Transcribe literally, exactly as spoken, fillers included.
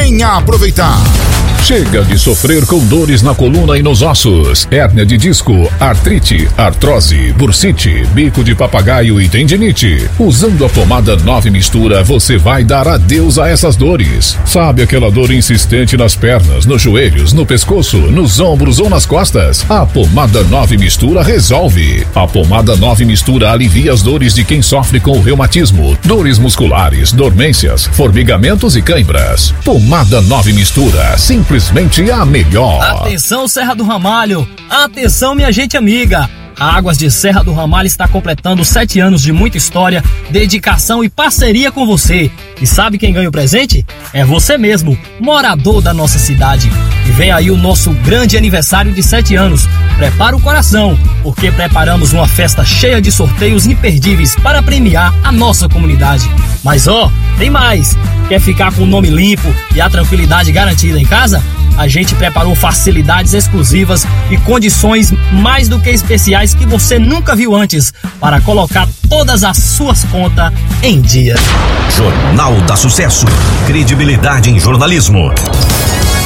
Venha aproveitar! Chega de sofrer com dores na coluna e nos ossos, hérnia de disco, artrite, artrose, bursite, bico de papagaio e tendinite. Usando a pomada nove Mistura, você vai dar adeus a essas dores. Sabe aquela dor insistente nas pernas, nos joelhos, no pescoço, nos ombros ou nas costas? A pomada nove Mistura resolve. A pomada nove Mistura alivia as dores de quem sofre com o reumatismo, dores musculares, dormências, formigamentos e cãibras. Pomada nove Mistura, simplesmente a melhor. Atenção, Serra do Ramalho! Atenção, minha gente amiga! A Águas de Serra do Ramalho está completando sete anos de muita história, dedicação e parceria com você. E sabe quem ganha o presente? É você mesmo, morador da nossa cidade. E vem aí o nosso grande aniversário de sete anos. Prepara o coração, porque preparamos uma festa cheia de sorteios imperdíveis para premiar a nossa comunidade. Mas ó, tem mais! Quer ficar com o nome limpo e a tranquilidade garantida em casa? A gente preparou facilidades exclusivas e condições mais do que especiais que você nunca viu antes para colocar todas as suas contas em dia. Jornal da Sucesso. Credibilidade em jornalismo.